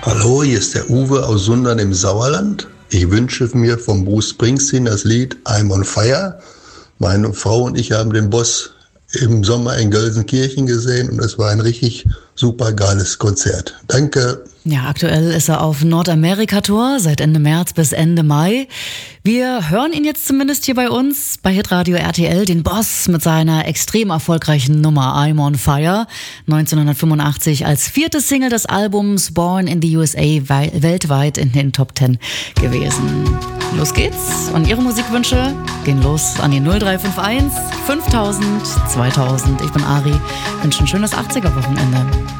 Hallo, hier ist der Uwe aus Sundern im Sauerland. Ich wünsche mir von Bruce Springsteen das Lied I'm on Fire. Meine Frau und ich haben den Boss im Sommer in Gelsenkirchen gesehen und es war ein richtig super geiles Konzert. Danke. Ja, aktuell ist er auf Nordamerika-Tour seit Ende März bis Ende Mai. Wir hören ihn jetzt zumindest hier bei uns bei Hitradio RTL, den Boss mit seiner extrem erfolgreichen Nummer I'm on Fire, 1985 als 4. Single des Albums Born in the USA weltweit in den Top 10 gewesen. Los geht's und Ihre Musikwünsche gehen los an die 0351 5000 2000. Ich bin Ari, wünsche ein schönes 80er-Wochenende.